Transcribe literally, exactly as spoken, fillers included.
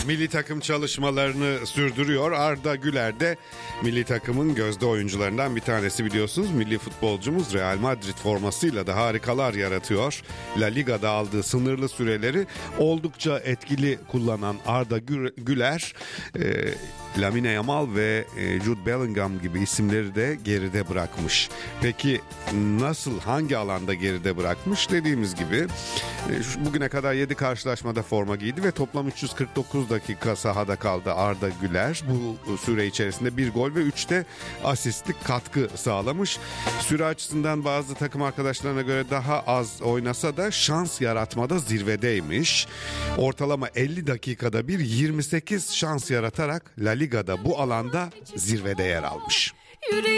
Milli takım çalışmalarını sürdürüyor. Arda Güler de milli takımın gözde oyuncularından bir tanesi, biliyorsunuz. Milli futbolcumuz Real Madrid formasıyla da harikalar yaratıyor. La Liga'da aldığı sınırlı süreleri oldukça etkili kullanan Arda Güler, e, Lamine Yamal ve e, Jude Bellingham gibi isimleri de geride bırakmış. Peki nasıl, hangi alanda geride bırakmış? Dediğimiz gibi e, bugüne kadar yedi karşılaşmada forma giydi ve toplam üç yüz kırk dokuz dakika sahada kaldı Arda Güler. Bu süre içerisinde bir gol ve üçte asistlik katkı sağlamış. Süre açısından bazı takım arkadaşlarına göre daha az oynasa da şans yaratmada zirvedeymiş. Ortalama elli dakikada bir yirmi sekiz şans yaratarak La Liga'da bu alanda zirvede yer almış.